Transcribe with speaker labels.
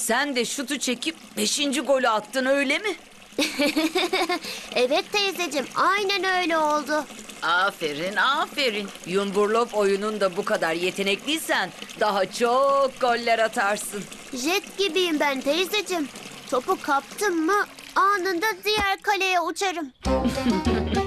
Speaker 1: Sen de şutu çekip 5. golü attın öyle mi?
Speaker 2: Evet teyzeciğim, aynen öyle oldu.
Speaker 1: Aferin, aferin. Yumburlop oyununda bu kadar yetenekliysen daha çok goller atarsın.
Speaker 2: Jet gibiyim ben teyzeciğim. Topu kaptım mı anında diğer kaleye uçarım.